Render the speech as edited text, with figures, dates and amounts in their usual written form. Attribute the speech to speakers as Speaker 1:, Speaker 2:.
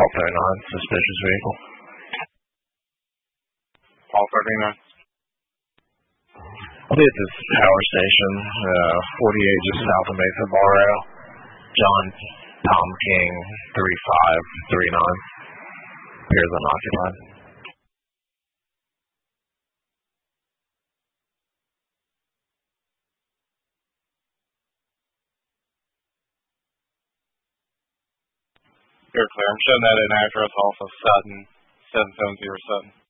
Speaker 1: 1239, suspicious vehicle.
Speaker 2: Paul 39.
Speaker 1: I'll be at this power station, 48 just south of Mesa Barrio. John Tom King 3539. Appears unoccupied.
Speaker 2: You're clear. I'm showing that in address off of Sutton, 7707.